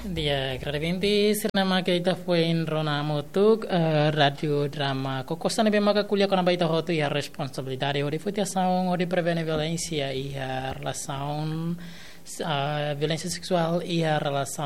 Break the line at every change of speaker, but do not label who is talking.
Dia gravemente sinema que ita foi em Ronamotuk, radio drama. Kokosan bem maga kuliah kona baita hotu e a responsabilidade ori foi ação ori prevenir violência e a relação violência sexual e a relação